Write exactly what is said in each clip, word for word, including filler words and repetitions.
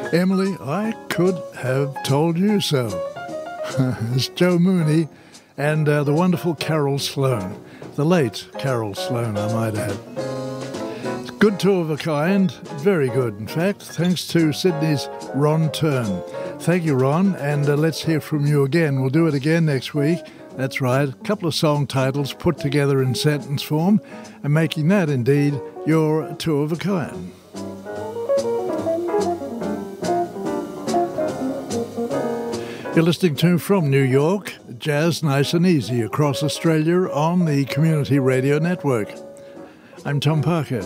Emily, I could have told you so. It's Joe Mooney and uh, the wonderful Carol Sloane. The late Carol Sloane, I might add. It's good, two of a kind. Very good, in fact. Thanks to Sydney's Ron Turn. Thank you, Ron, and uh, let's hear from you again. We'll do it again next week. That's right. A couple of song titles put together in sentence form and making that, indeed, your two of a kind. You're listening to From New York, Jazz Nice and Easy across Australia on the Community Radio Network. I'm Tom Parker.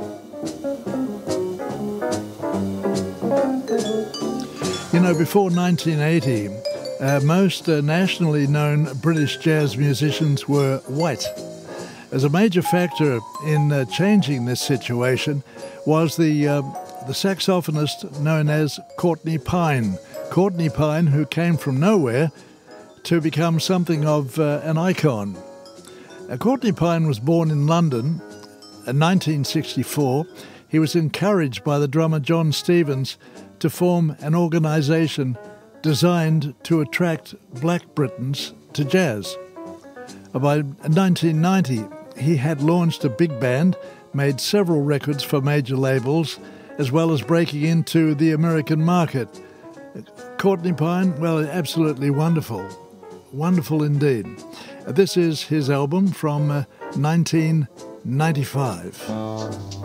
You know, before nineteen eighty, uh, most uh, nationally known British jazz musicians were white. As a major factor in uh, changing this situation was the, uh, the saxophonist known as Courtney Pine. Courtney Pine, who came from nowhere to become something of uh, an icon. Uh, Courtney Pine was born in London in nineteen sixty-four. He was encouraged by the drummer John Stevens to form an organisation designed to attract black Britons to jazz. Uh, by nineteen ninety, he had launched a big band, made several records for major labels, as well as breaking into the American market. Courtney Pine, well, absolutely wonderful. Wonderful indeed. This is his album from uh, nineteen ninety-five.